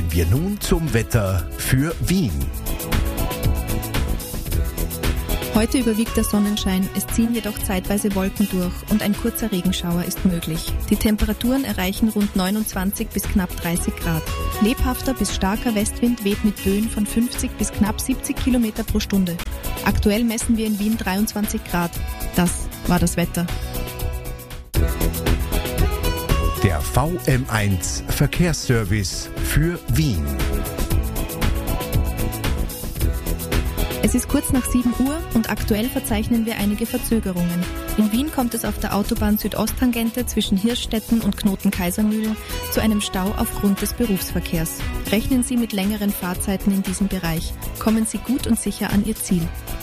Kommen wir nun zum Wetter für Wien. Heute überwiegt der Sonnenschein, es ziehen jedoch zeitweise Wolken durch und ein kurzer Regenschauer ist möglich. Die Temperaturen erreichen rund 29 bis knapp 30 Grad. Lebhafter bis starker Westwind weht mit Böen von 50 bis knapp 70 Kilometer pro Stunde. Aktuell messen wir in Wien 23 Grad. Das war das Wetter. Der VM1 Verkehrsservice für Wien. Es ist kurz nach 7 Uhr und aktuell verzeichnen wir einige Verzögerungen. In Wien kommt es auf der Autobahn Südosttangente zwischen Hirschstetten und Knoten-Kaisermühlen zu einem Stau aufgrund des Berufsverkehrs. Rechnen Sie mit längeren Fahrzeiten in diesem Bereich. Kommen Sie gut und sicher an Ihr Ziel.